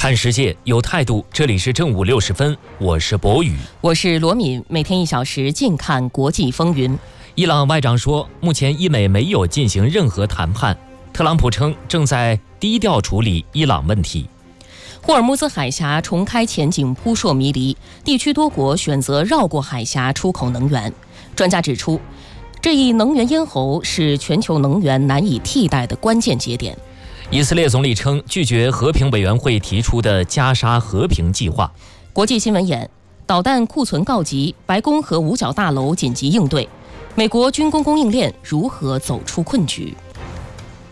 看世界有态度，这里是正午60分，我是博宇， 我是罗敏，每天1小时尽看国际风云。 伊朗外长说，目前伊美没有进行任何谈判，特朗普称正在低调处理伊朗问题。 霍尔木兹海峡重开前景扑朔迷离，地区多国选择绕过海峡出口能源。专家指出，这一能源咽喉是全球能源难以替代的关键节点。 以色列总理称拒绝和平委员会提出的加沙和平计划。 国际新闻眼：导弹库存告急，白宫和五角大楼紧急应对。美国军工供应链如何走出困局？